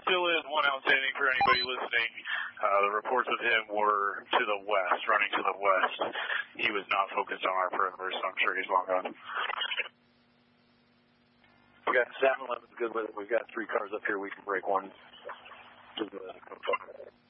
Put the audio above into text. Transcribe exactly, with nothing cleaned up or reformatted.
still is one outstanding for anybody listening. Uh, the reports of him were to the west, running to the west. He was not focused on our perimeter, so I'm sure he's long gone. We got seven eleven's good with it. We've got three cars up here. We can break one.